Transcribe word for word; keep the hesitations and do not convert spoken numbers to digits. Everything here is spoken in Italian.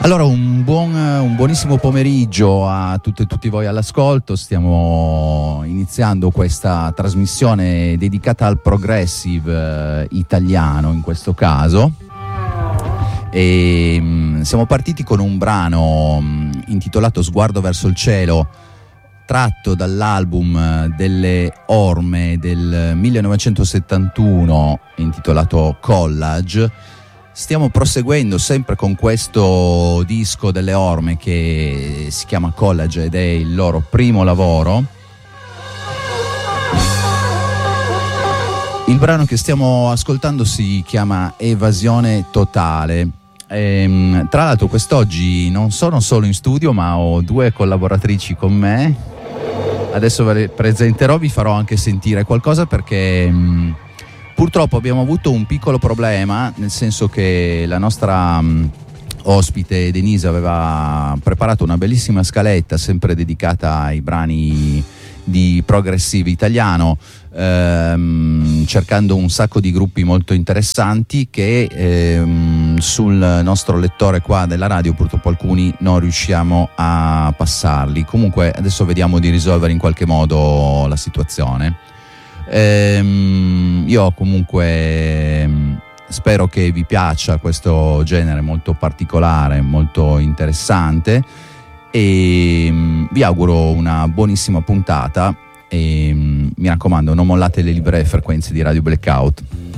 Allora, un, buon, un buonissimo pomeriggio a tutte e tutti voi all'ascolto. Stiamo iniziando questa trasmissione dedicata al progressive eh, italiano in questo caso. E, mh, siamo partiti con un brano mh, intitolato Sguardo verso il cielo, tratto dall'album Delle Orme del millenovecentosettantuno intitolato Collage. Stiamo proseguendo sempre con questo disco delle Orme che si chiama Collage ed è il loro primo lavoro. Il brano che stiamo ascoltando si chiama Evasione Totale. E, tra l'altro quest'oggi non sono solo in studio, ma ho due collaboratrici con me. Adesso ve le presenterò, vi farò anche sentire qualcosa perché mh, purtroppo abbiamo avuto un piccolo problema, nel senso che la nostra mh, ospite Denise aveva preparato una bellissima scaletta sempre dedicata ai brani di progressive italiano, ehm, cercando un sacco di gruppi molto interessanti che ehm, sul nostro lettore qua della radio purtroppo alcuni non riusciamo a passarli. Comunque adesso vediamo di risolvere in qualche modo la situazione. Ehm, io comunque ehm, spero che vi piaccia questo genere molto particolare, molto interessante, e um, vi auguro una buonissima puntata e um, mi raccomando, non mollate le libere frequenze di Radio Blackout.